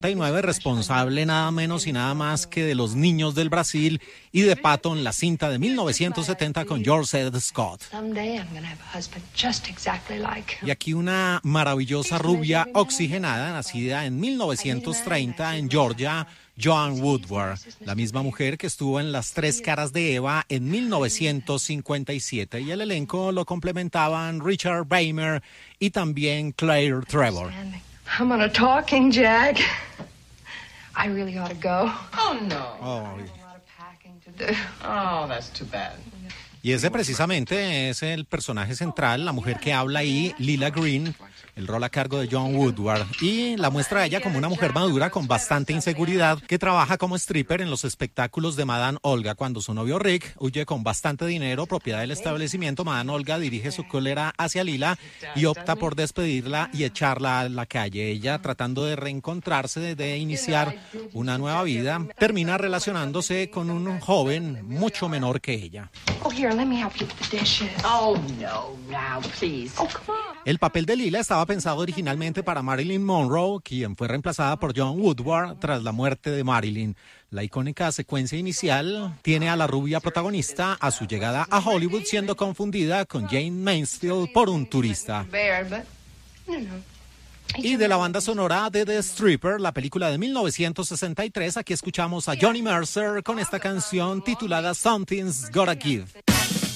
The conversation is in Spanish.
responsable nada menos y nada más que de Los Niños del Brasil y de Patton, la cinta de 1970 con George C. Scott. Y aquí una maravillosa rubia oxigenada, nacida en 1930 en Georgia, Joan Woodward, la misma mujer que estuvo en Las Tres Caras de Eva en 1957, y el elenco lo complementaban Richard Beymer y también Claire Trevor. I'm on a talking jack. I really ought to go. Oh, no. Oh. I have a lot of packing to do. Oh, that's too bad. Y ese precisamente es el personaje central, la mujer que habla ahí, Lila Green, el rol a cargo de Joan Woodward, y la muestra a ella como una mujer madura con bastante inseguridad que trabaja como stripper en los espectáculos de Madame Olga. Cuando su novio Rick huye con bastante dinero, propiedad del establecimiento, Madame Olga dirige su cólera hacia Lila y opta por despedirla y echarla a la calle. Ella, tratando de reencontrarse, de iniciar una nueva vida, termina relacionándose con un joven mucho menor que ella. Oh, here, let me help you with the dishes. Oh, no, now, please. Oh, come on. El papel de Lila estaba pensado originalmente para Marilyn Monroe, quien fue reemplazada por Joan Woodward tras la muerte de Marilyn. La icónica secuencia inicial tiene a la rubia protagonista a su llegada a Hollywood siendo confundida con Jane Mansfield por un turista. Bear, but, you know. Y de la banda sonora de The Stripper, la película de 1963, aquí escuchamos a Johnny Mercer con esta canción titulada Something's Gotta Give.